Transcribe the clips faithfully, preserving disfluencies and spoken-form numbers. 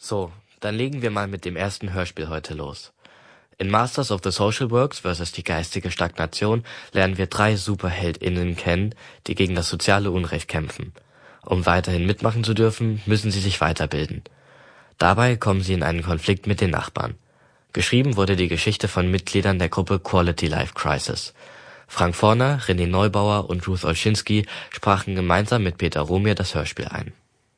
So, dann legen wir mal mit dem ersten Hörspiel heute los. In Masters of the Social Works versus die geistige Stagnation lernen wir drei SuperheldInnen kennen, die gegen das soziale Unrecht kämpfen. Um weiterhin mitmachen zu dürfen, müssen sie sich weiterbilden. Dabei kommen sie in einen Konflikt mit den Nachbarn. Geschrieben wurde die Geschichte von Mitgliedern der Gruppe Quality Life Crisis. Frank Forner, René Neubauer und Ruth Olschinski sprachen gemeinsam mit Peter Romir das Hörspiel ein.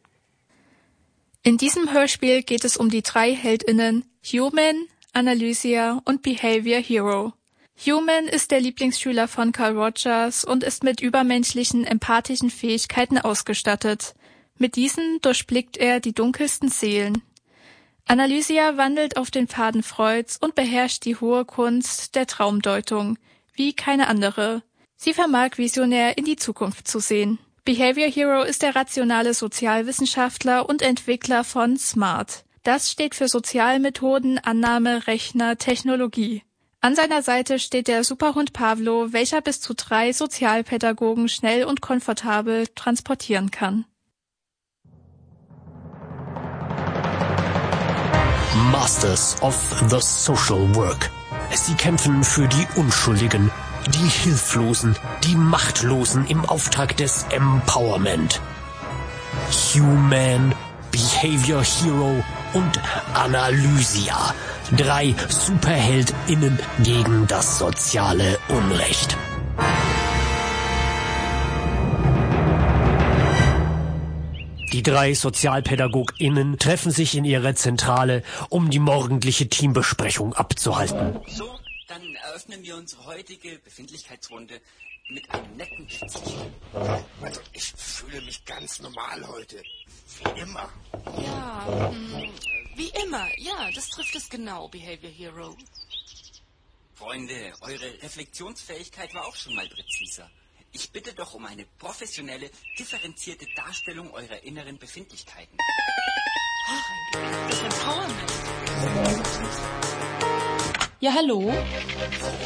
In diesem Hörspiel geht es um die drei HeldInnen Human, Analysia und Behavior Hero. Human ist der Lieblingsschüler von Carl Rogers und ist mit übermenschlichen, empathischen Fähigkeiten ausgestattet. Mit diesen durchblickt er die dunkelsten Seelen. Analysia wandelt auf den Pfaden Freuds und beherrscht die hohe Kunst der Traumdeutung, wie keine andere. Sie vermag visionär in die Zukunft zu sehen. Behavior Hero ist der rationale Sozialwissenschaftler und Entwickler von SMART. Das steht für Sozialmethoden, Annahme, Rechner, Technologie. An seiner Seite steht der Superhund Pavlo, welcher bis zu drei Sozialpädagogen schnell und komfortabel transportieren kann. Masters of the Social Work. Sie kämpfen für die Unschuldigen, die Hilflosen, die Machtlosen im Auftrag des Empowerment. Human, Behavior Hero und Analysia. Drei SuperheldInnen gegen das soziale Unrecht. Die drei SozialpädagogInnen treffen sich in ihrer Zentrale, um die morgendliche Teambesprechung abzuhalten. So, dann eröffnen wir unsere heutige Befindlichkeitsrunde mit einem netten Ziel. Also, ich fühle mich ganz normal heute. Wie immer. Ja, mh, wie immer. Ja, das trifft es genau, Behavior Hero. Freunde, eure Reflexionsfähigkeit war auch schon mal präziser. Ich bitte doch um eine professionelle, differenzierte Darstellung eurer inneren Befindlichkeiten. Das Empowerment. Ja, hallo?